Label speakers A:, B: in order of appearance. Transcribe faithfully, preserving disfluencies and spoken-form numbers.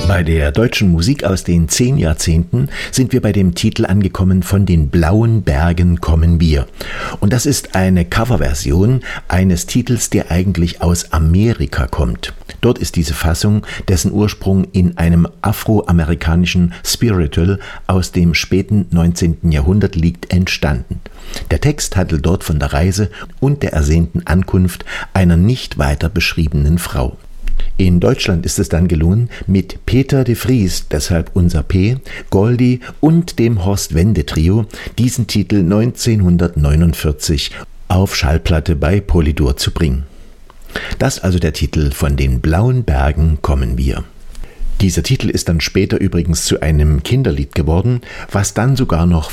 A: Bei der deutschen Musik aus den zehn Jahrzehnten sind wir bei dem Titel angekommen: Von den blauen Bergen kommen wir. Und das ist eine Coverversion eines Titels, der eigentlich aus Amerika kommt. Dort ist diese Fassung, dessen Ursprung in einem afroamerikanischen Spiritual aus dem späten neunzehnten Jahrhundert liegt, entstanden. Der Text handelt dort von der Reise und der ersehnten Ankunft einer nicht weiter beschriebenen Frau. In Deutschland ist es dann gelungen, mit Peter de Vries, deshalb unser P, Goldie und dem Horst Wende Trio diesen Titel neunzehnhundertneunundvierzig auf Schallplatte bei Polydor zu bringen. Das also der Titel: Von den blauen Bergen kommen wir. Dieser Titel ist dann später übrigens zu einem Kinderlied geworden, was dann sogar noch